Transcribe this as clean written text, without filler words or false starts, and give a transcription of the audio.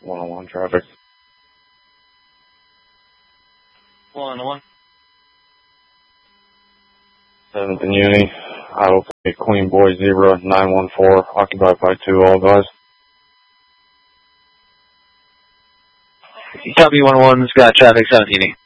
101 traffic. 101. 7th and Uni, Iowa Plate, Queen Boy 0914, occupied by 2, all advised. Copy 101, Scott, traffic 17.